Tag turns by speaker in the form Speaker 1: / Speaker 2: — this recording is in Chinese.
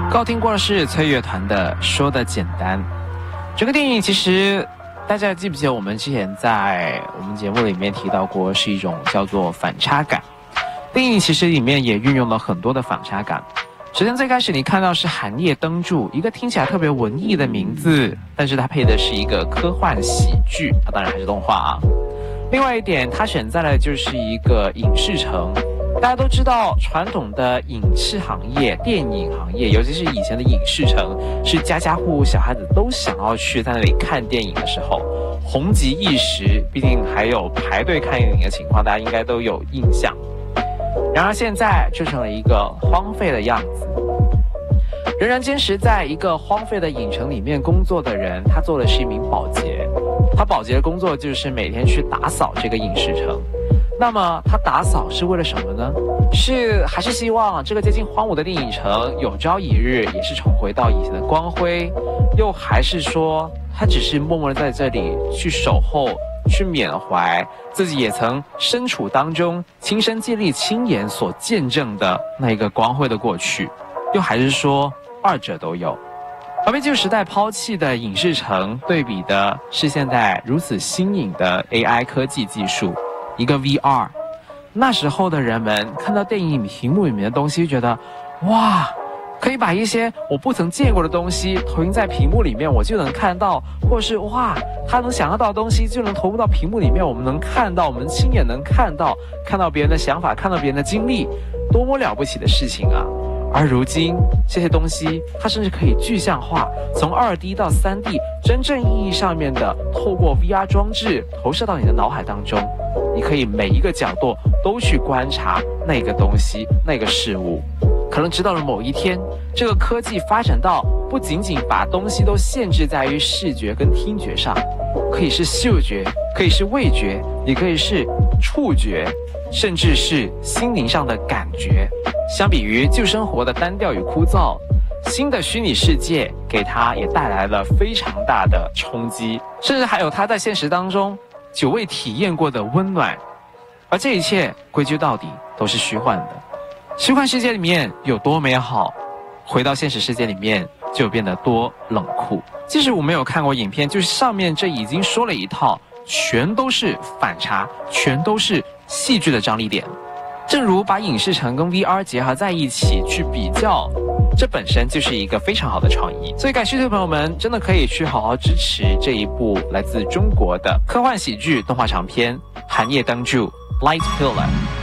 Speaker 1: 刚听过的是崔乐团的《说的简单》。这个电影其实大家记不记得我们之前在我们节目里面提到过，是一种叫做反差感。电影其实里面也运用了很多的反差感。首先最开始你看到是寒夜灯柱，一个听起来特别文艺的名字，但是它配的是一个科幻喜剧，当然还是动画啊。另外一点，它选在了就是一个影视城。大家都知道，传统的影视行业、电影行业，尤其是以前的影视城，是家家户户小孩子都想要去在那里看电影的时候，红极一时。毕竟还有排队看电影的情况，大家应该都有印象。然而现在就成了一个荒废的样子。仍然坚持在一个荒废的影城里面工作的人，他做的是一名保洁。他保洁的工作就是每天去打扫这个影视城。那么他打扫是为了什么呢？还是希望这个接近荒芜的电影城有朝一日也是重回到以前的光辉？又还是说他只是默默地在这里去守候，去缅怀自己也曾身处当中，亲身经历、亲眼所见证的那个光辉的过去？又还是说二者都有？而被旧时代抛弃的影视城，对比的是现在如此新颖的 AI 科技技术，一个 VR。 那时候的人们看到电影屏幕里面的东西，觉得哇，可以把一些我不曾见过的东西投影在屏幕里面，我就能看到，或是哇，他能想象到的东西就能投入到屏幕里面，我们能看到，我们亲眼能看到别人的想法，看到别人的经历，多么了不起的事情啊！而如今这些东西它甚至可以具象化，从 2D 到 3D， 真正意义上面的透过 VR 装置投射到你的脑海当中，你可以每一个角度都去观察那个东西，那个事物。可能直到了某一天，这个科技发展到不仅仅把东西都限制在于视觉跟听觉上，可以是嗅觉，可以是味觉，也可以是触觉，甚至是心灵上的感觉。相比于旧生活的单调与枯燥，新的虚拟世界给他也带来了非常大的冲击，甚至还有他在现实当中久未体验过的温暖。而这一切归咎到底都是虚幻的。虚幻世界里面有多美好，回到现实世界里面就变得多冷酷。即使我没有看过影片，就是上面这已经说了一套，全都是反差，全都是戏剧的张力点。正如把影视城跟 VR 结合在一起去比较，这本身就是一个非常好的创意。所以感兴趣的朋友们真的可以去好好支持这一部来自中国的科幻喜剧动画长片《寒夜灯柱》 Light Pillar。